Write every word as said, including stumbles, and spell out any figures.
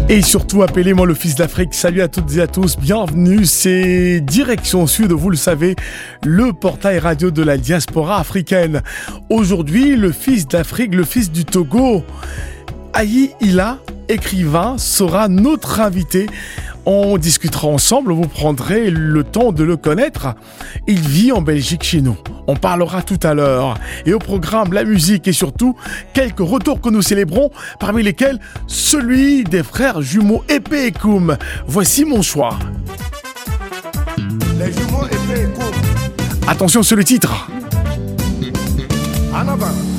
Et surtout, appelez-moi le fils d'Afrique. Salut à toutes et à tous, bienvenue. C'est Direction Sud, vous le savez, le portail radio de la diaspora africaine. Aujourd'hui, le fils d'Afrique, le fils du Togo, Ayi Ila, écrivain, sera notre invité. On discutera ensemble, vous prendrez le temps de le connaître. Il vit en Belgique chez nous. On parlera tout à l'heure. Et au programme, la musique et surtout quelques retours que nous célébrons, parmi lesquels celui des frères jumeaux Épée et Koum. Voici mon choix. Les jumeaux Épée et Koum. Attention sur le titre. En avant.